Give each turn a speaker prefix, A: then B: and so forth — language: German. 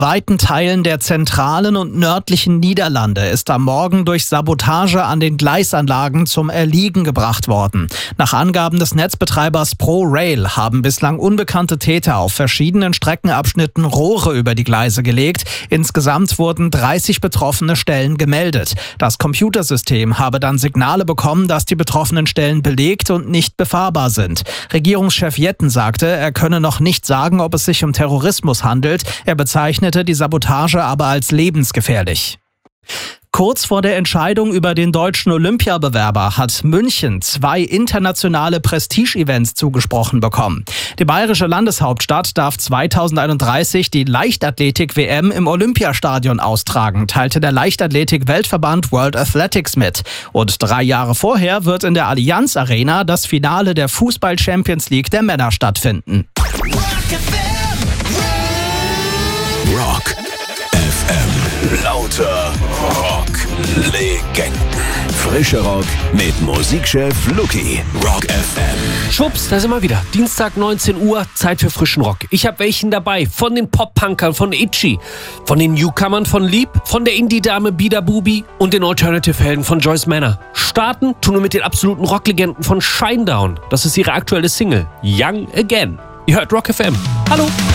A: Weiten Teilen der zentralen und nördlichen Niederlande ist am Morgen durch Sabotage an den Gleisanlagen zum Erliegen gebracht worden. Nach Angaben des Netzbetreibers ProRail haben bislang unbekannte Täter auf verschiedenen Streckenabschnitten Rohre über die Gleise gelegt. Insgesamt wurden 30 betroffene Stellen gemeldet. Das Computersystem habe dann Signale bekommen, dass die betroffenen Stellen belegt und nicht befahrbar sind. Regierungschef Jetten sagte, er könne noch nicht sagen, ob es sich um Terrorismus handelt. Er bezeichnete die Sabotage aber als lebensgefährlich. Kurz vor der Entscheidung über den deutschen Olympiabewerber hat München 2 internationale Prestige-Events zugesprochen bekommen. Die bayerische Landeshauptstadt darf 2031 die Leichtathletik-WM im Olympiastadion austragen, teilte der Leichtathletik-Weltverband World Athletics mit. Und 3 Jahre vorher wird in der Allianz Arena das Finale der Fußball-Champions League der Männer stattfinden.
B: Rock FM. Lauter Rock-Legenden. Frische Rock mit Musikchef Luki. Rock FM.
C: Schwupps, da sind wir wieder. Dienstag 19 Uhr, Zeit für frischen Rock. Ich habe welchen dabei. Von den Pop-Punkern von Itchy, von den Newcomern von Leap, von der Indie-Dame Bida Bubi und den Alternative-Helden von Joyce Manor. Starten tun wir mit den absoluten Rocklegenden von Shinedown. Das ist ihre aktuelle Single, Young Again. Ihr hört Rock FM. Hallo.